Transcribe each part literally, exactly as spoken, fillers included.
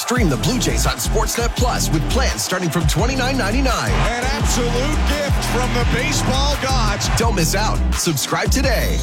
Stream the Blue Jays on Sportsnet Plus with plans starting from twenty-nine ninety-nine. An absolute gift from the baseball gods. Don't miss out. Subscribe today.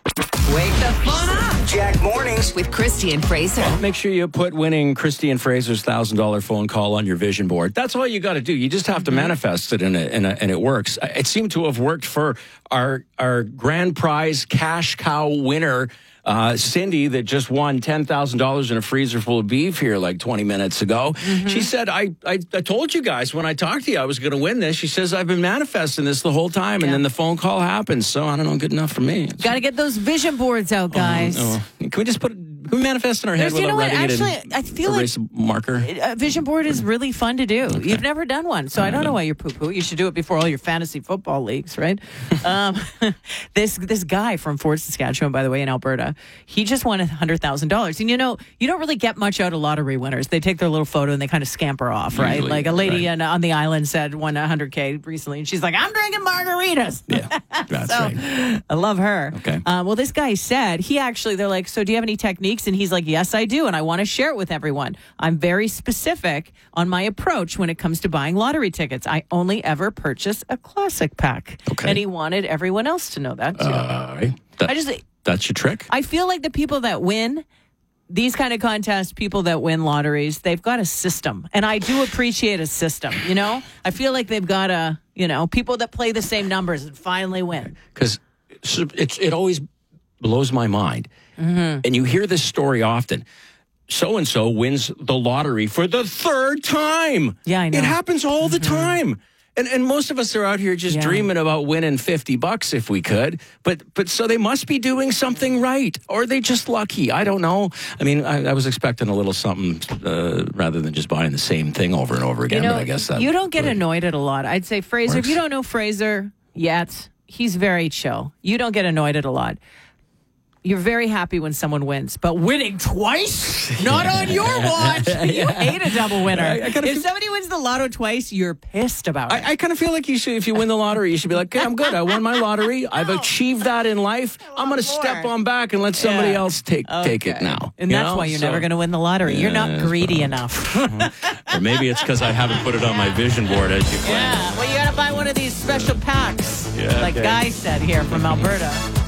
Wake the fun up. Jack Mornings With Christy and Fraser. Make sure you put winning Christy and Fraser's one thousand dollars phone call on your vision board. That's all you got to do. You just have to manifest it, and, and, and it works. It seemed to have worked for our, our grand prize cash cow winner, Uh, Cindy, that just won ten thousand dollars in a freezer full of beef here like twenty minutes ago. Mm-hmm. She said, I, I I told you guys when I talked to you I was going to win this. She says, I've been manifesting this the whole time, yeah. and then the phone call happens. So I don't know, good enough for me. Got to get those vision boards out, guys. Oh, no. Can we just put it, can we manifest in our head There's, you know without what? writing Actually, it in I feel erase like a marker? A vision board is really fun to do. Okay. You've never done one, so I don't know why you're poo-poo. You should do it before all your fantasy football leagues, right? um, this this guy from Fort Saskatchewan, by the way, in Alberta, he just won one hundred thousand dollars. And you know, you don't really get much out of lottery winners. They take their little photo and they kind of scamper off, right? Usually, like a lady right. in, on the island said won one hundred K recently, and she's like, I'm drinking margaritas. Yeah, that's so, right. I love her. Okay. Uh, well, this guy said, he actually, they're like, so do you have any techniques? And he's like, yes, I do. And I want to share it with everyone. I'm very specific on my approach when it comes to buying lottery tickets. I only ever purchase a classic pack. Okay. And he wanted everyone else to know that too. Uh, right. that, I just, that's your trick? I feel like the people that win these kind of contests, people that win lotteries, they've got a system. And I do appreciate a system, you know? I feel like they've got a, you know, people that play the same numbers and finally win. Because it's it always blows my mind. Mm-hmm. And you hear this story often. So-and-so wins the lottery for the third time. Yeah, I know. It happens all the Mm-hmm. time. And and most of us are out here just Yeah. dreaming about winning fifty bucks if we could. But but so they must be doing something right. Or are they just lucky? I don't know. I mean, I, I was expecting a little something uh, rather than just buying the same thing over and over again. You know, but I guess that you don't get really annoyed at a lot. I'd say Fraser, works. if you don't know Fraser yet, he's very chill. You don't get annoyed at a lot. You're very happy when someone wins, but winning twice? Not on your watch. You hate a double winner. I- I kinda if feel- somebody wins the lotto twice, you're pissed about it. I, I kind of feel like you should, if you win the lottery, you should be like, okay, I'm good. I won my lottery. I've achieved that in life. I'm going to step more. on back and let somebody Yeah. else take take it Okay. now. And You that's know? why you're So- never going to win the lottery. You're not Yeah, greedy that's enough. Or maybe it's because I haven't put it on my vision board as you planned. Yeah, well, you got to buy one of these special packs, Yeah, like okay. Guy said here from Alberta.